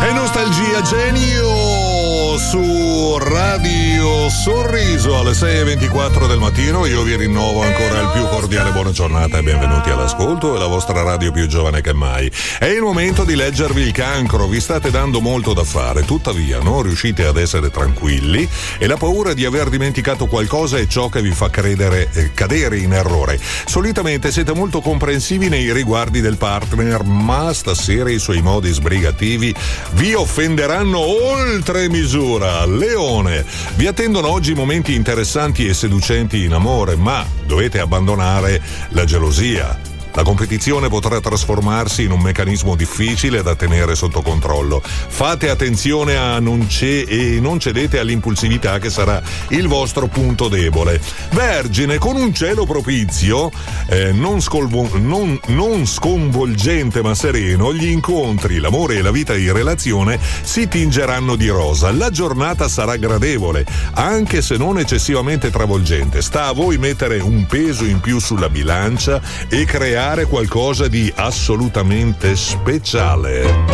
E Nostalgia Genio su Radio Sorriso alle 6:24 del mattino. Io vi rinnovo ancora il più cordiale buona giornata e benvenuti all'ascolto e la vostra radio più giovane che mai. È il momento di leggervi il cancro, vi state dando molto da fare, tuttavia non riuscite ad essere tranquilli e la paura di aver dimenticato qualcosa è ciò che vi fa cadere in errore. Solitamente siete molto comprensivi nei riguardi del partner, ma stasera i suoi modi sbrigativi vi offenderanno oltre misura. Leone, vi attendono oggi momenti interessanti e seducenti in amore, ma dovete abbandonare la gelosia. La competizione potrà trasformarsi in un meccanismo difficile da tenere sotto controllo. Fate attenzione e non cedete all'impulsività che sarà il vostro punto debole. Vergine, con un cielo propizio, non sconvolgente ma sereno, gli incontri, l'amore e la vita in relazione si tingeranno di rosa. La giornata sarà gradevole, anche se non eccessivamente travolgente. Sta a voi mettere un peso in più sulla bilancia e creare qualcosa di assolutamente speciale.